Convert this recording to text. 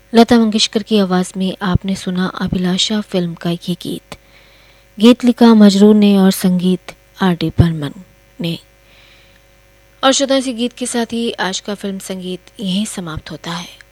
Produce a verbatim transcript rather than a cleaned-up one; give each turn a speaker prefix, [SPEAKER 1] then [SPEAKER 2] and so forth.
[SPEAKER 1] लता मंगेशकर की आवाज़ में आपने सुना अभिलाषा फिल्म का ये गीत। गीत लिखा मजरू ने और संगीत आर डी बर्मन ने। और श्रोता, इसी गीत के साथ ही आज का फिल्म संगीत यहीं समाप्त होता है।